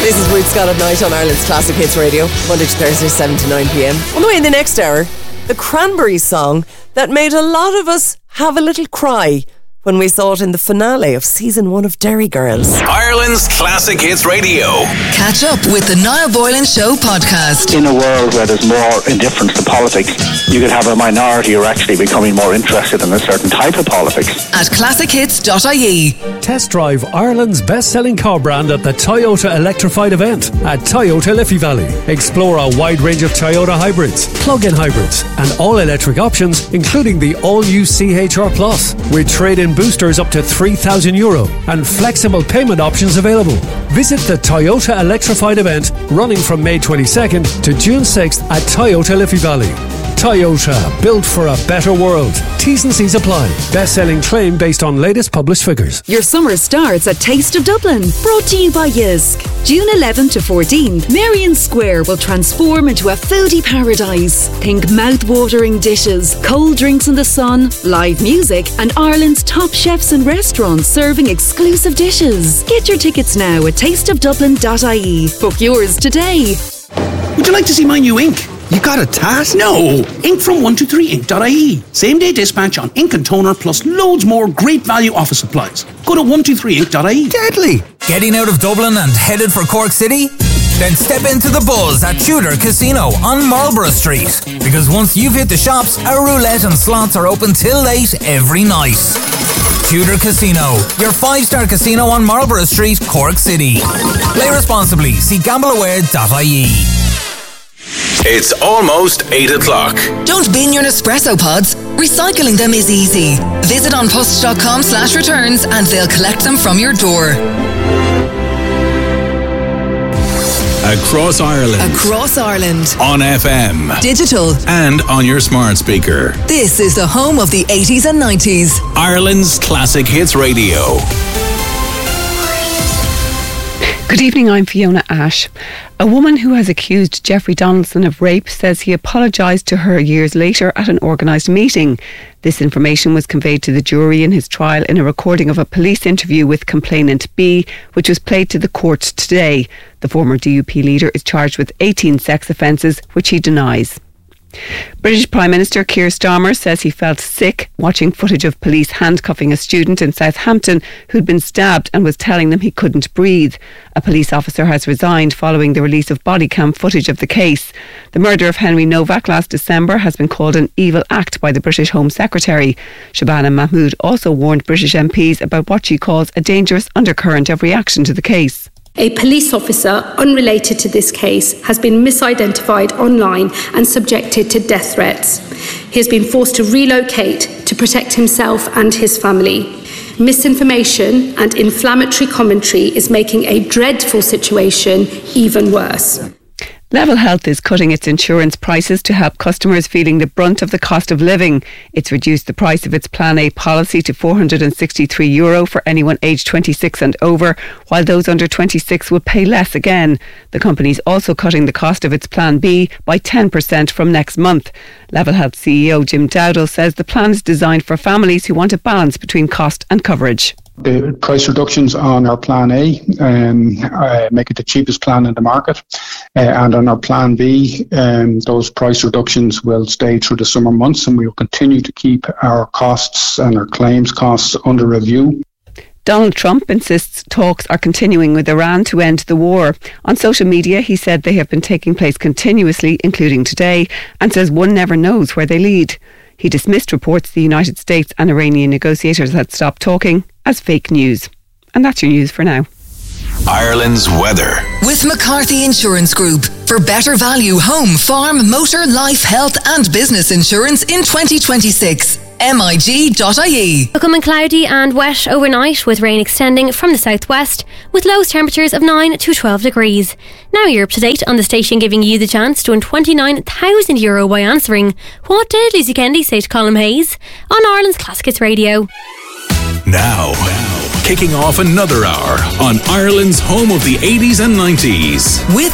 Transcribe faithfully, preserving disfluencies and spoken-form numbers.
This is Ruth Scott at night on Ireland's Classic Hits Radio, Monday to Thursday, seven to nine p.m. On the way in the next hour, the Cranberries song that made a lot of us have a little cry when we saw it in the finale of season one of Derry Girls. Ireland's Classic Hits Radio. Catch up with the Niall Boylan Show podcast. In a world where there's more indifference to politics, you could have a minority who are actually becoming more interested in a certain type of politics. At classic hits dot I E. Test drive Ireland's best-selling car brand at the Toyota Electrified event at Toyota Liffey Valley. Explore a wide range of Toyota hybrids, plug-in hybrids, and all-electric options, including the all-new C H R Plus, with trade-in boosters up to three thousand euro and flexible payment options available. Visit the Toyota Electrified event running from May twenty-second to June sixth at Toyota Liffey Valley. Toyota, built for a better world. T's and C's apply. Best-selling claim based on latest published figures. Your summer starts at Taste of Dublin, brought to you by Jysk. June eleventh to fourteenth, Marion Square will transform into a foodie paradise. Think mouth-watering dishes, cold drinks in the sun, live music, and Ireland's top chefs and restaurants serving exclusive dishes. Get your tickets now at taste of dublin dot I E. Book yours today. Would you like to see my new ink? You got a task? No! Ink from one two three ink dot I E. Same day dispatch on ink and toner plus loads more great value office supplies. Go to one two three ink dot I E. Deadly! Getting out of Dublin and headed for Cork City? Then step into the buzz at Tudor Casino on Marlborough Street. Because once you've hit the shops, our roulette and slots are open till late every night. Tudor Casino, your five-star casino on Marlborough Street, Cork City. Play responsibly. See gamble aware dot I E. It's almost eight o'clock. Don't bin your Nespresso pods. Recycling them is easy. Visit onpost.com slash returns and they'll collect them from your door. Across Ireland. Across Ireland. On F M. Digital. And on your smart speaker. This is the home of the eighties and nineties. Ireland's Classic Hits Radio. Good evening, I'm Fiona Ash. A woman who has accused Jeffrey Donaldson of rape says he apologised to her years later at an organised meeting. This information was conveyed to the jury in his trial in a recording of a police interview with complainant B, which was played to the court today. The former D U P leader is charged with eighteen sex offences, which he denies. British Prime Minister Keir Starmer says he felt sick watching footage of police handcuffing a student in Southampton who'd been stabbed and was telling them he couldn't breathe. A police officer has resigned following the release of body cam footage of the case. The murder of Henry Novak last December has been called an evil act by the British Home Secretary. Shabana Mahmood also warned British M Ps about what she calls a dangerous undercurrent of reaction to the case. A police officer unrelated to this case has been misidentified online and subjected to death threats. He has been forced to relocate to protect himself and his family. Misinformation and inflammatory commentary is making a dreadful situation even worse. Level Health is cutting its insurance prices to help customers feeling the brunt of the cost of living. It's reduced the price of its Plan A policy to four hundred sixty-three euro for anyone aged twenty-six and over, while those under twenty-six will pay less again. The company is also cutting the cost of its Plan B by ten percent from next month. Level Health C E O Jim Dowdall says the plan is designed for families who want a balance between cost and coverage. The price reductions on our Plan A um, uh, make it the cheapest plan in the market, uh, and on our Plan B, um, those price reductions will stay through the summer months, and we will continue to keep our costs and our claims costs under review. Donald Trump insists talks are continuing with Iran to end the war. On social media, he said they have been taking place continuously, including today, and says one never knows where they lead. He dismissed reports the United States and Iranian negotiators had stopped talking as fake news. And that's your news for now. Ireland's weather. With McCarthy Insurance Group. For better value home, farm, motor, life, health and business insurance in twenty twenty-six. M I G dot I E. Becoming cloudy and wet overnight with rain extending from the southwest with lowest temperatures of nine to twelve degrees. Now you're up to date on the station giving you the chance to win twenty-nine thousand euro by answering What did Lucy Kennedy say to Colin Hayes on Ireland's Classic Hits Radio. Now, kicking off another hour on Ireland's home of the eighties and nineties. With